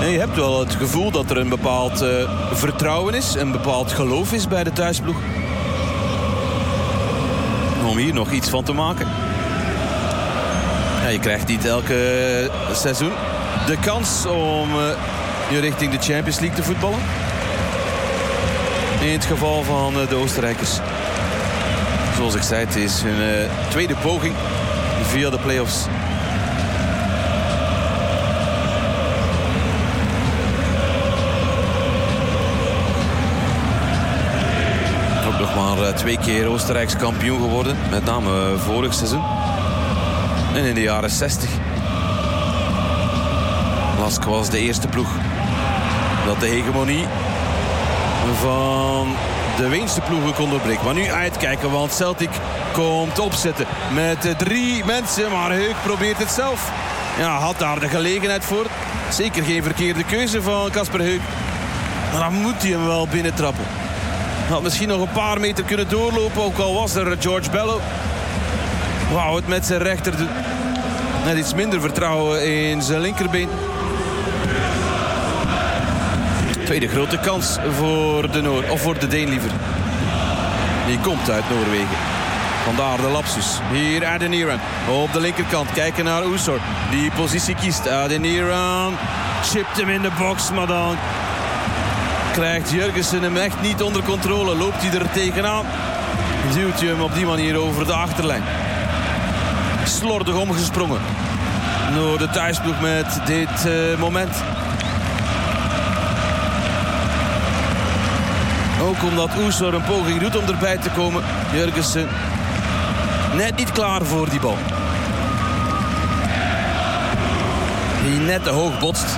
En je hebt wel het gevoel dat er een bepaald vertrouwen is, een bepaald geloof is bij de thuisploeg. Om hier nog iets van te maken. Ja, je krijgt niet elke seizoen de kans om je richting de Champions League te voetballen. In het geval van de Oostenrijkers. Zoals ik zei, het is hun tweede poging via de play-offs. Ook nog maar 2 keer Oostenrijks kampioen geworden. Met name vorig seizoen. En in de jaren 60. Lask was de eerste ploeg dat de hegemonie van de Weense ploegen kon doorbreken. Maar nu uitkijken, want Celtic komt opzetten met 3 mensen. Maar Heuk probeert het zelf. Ja, had daar de gelegenheid voor. Zeker geen verkeerde keuze van Kasper Heuk. Maar dan moet hij hem wel binnentrappen. Had misschien nog een paar meter kunnen doorlopen. Ook al was er George Bello. Wou het met zijn rechter doen. Net iets minder vertrouwen in zijn linkerbeen. Tweede grote kans voor de voor de Deen liever. Die komt uit Noorwegen. Vandaar de lapsus. Hier Adeniran op de linkerkant. Kijken naar Oesor. Die positie kiest. Adeniran chipt hem in de box. Maar dan krijgt Jurgensen hem echt niet onder controle. Loopt hij er tegenaan. Duwt hij hem op die manier over de achterlijn. Slordig omgesprongen door de thuisploeg met dit moment. Ook omdat Oesor een poging doet om erbij te komen. Jurgensen net niet klaar voor die bal. Die net te hoog botst.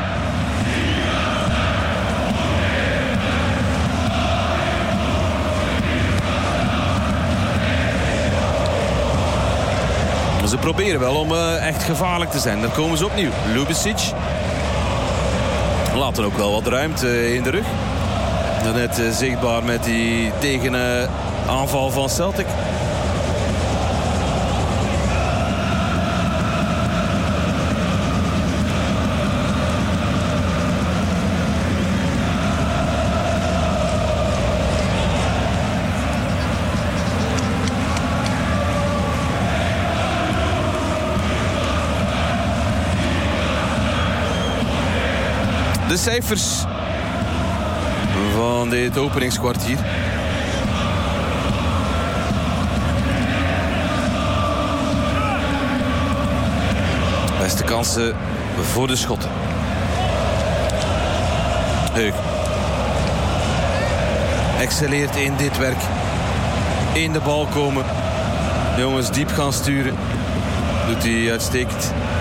Ze proberen wel om echt gevaarlijk te zijn. Dan komen ze opnieuw. Ljubicic. Laten ook wel wat ruimte in de rug. Net zichtbaar met die tegenaanval van Celtic. De cijfers van dit openingskwartier. Beste kansen voor de Schotten. Heuk excelleert in dit werk. In de bal komen. De jongens diep gaan sturen. Doet hij uitstekend.